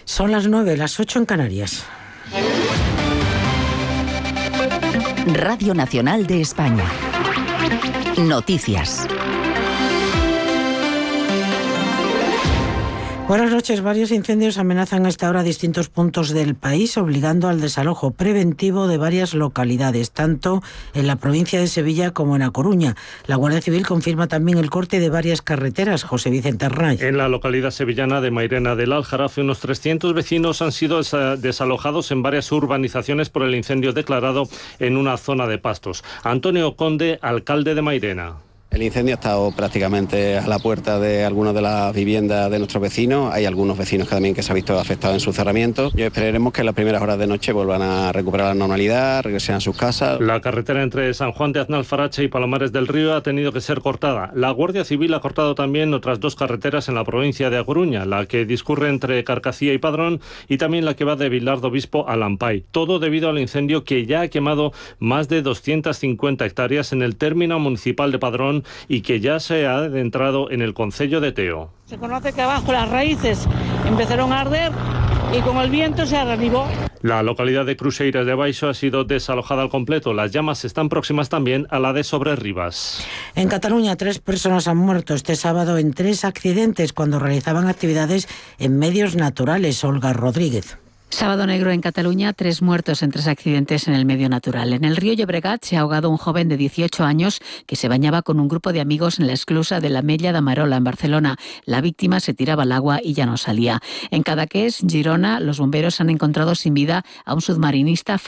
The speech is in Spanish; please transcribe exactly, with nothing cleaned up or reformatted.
Son las nueve, las ocho en Canarias. Radio Nacional de España. Noticias. Buenas noches. Varios incendios amenazan a esta hora distintos puntos del país, obligando al desalojo preventivo de varias localidades, tanto en la provincia de Sevilla como en A Coruña. La Guardia Civil confirma también el corte de varias carreteras. José Vicente Arnaiz. En la localidad sevillana de Mairena del Aljarafe, unos trescientos vecinos han sido desalojados en varias urbanizaciones por el incendio declarado en una zona de pastos. Antonio Conde, alcalde de Mairena. El incendio ha estado prácticamente a la puerta de algunas de las viviendas de nuestros vecinos. Hay algunos vecinos que también que se han visto afectados en su cerramiento. Y esperaremos que en las primeras horas de noche vuelvan a recuperar la normalidad, regresen a sus casas. La carretera entre San Juan de Aznalfarache y Palomares del Río ha tenido que ser cortada. La Guardia Civil ha cortado también otras dos carreteras en la provincia de A Coruña, la que discurre entre Carcacía y Padrón y también la que va de Vilar do Bispo a Lampay. Todo debido al incendio que ya ha quemado más de doscientas cincuenta hectáreas en el término municipal de Padrón y que ya se ha adentrado en el concello de Teo. Se conoce que abajo las raíces empezaron a arder y con el viento se arraigó. La localidad de Cruxeiras de Baixo ha sido desalojada al completo. Las llamas están próximas también a la de Sobrerribas. En Cataluña, tres personas han muerto este sábado en tres accidentes cuando realizaban actividades en medios naturales. Olga Rodríguez. Sábado negro en Cataluña, tres muertos en tres accidentes en el medio natural. En el río Llobregat se ha ahogado un joven de dieciocho años que se bañaba con un grupo de amigos en la esclusa de la Mella de Marola, en Barcelona. La víctima se tiraba al agua y ya no salía. En Cadaqués, Girona, los bomberos han encontrado sin vida a un submarinista